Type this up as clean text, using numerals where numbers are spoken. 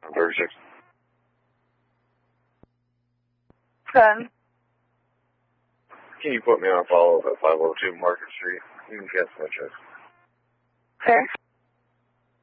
36. Good. Can you put me on follow-up at 502 Market Street? You can cancel my check. Fair.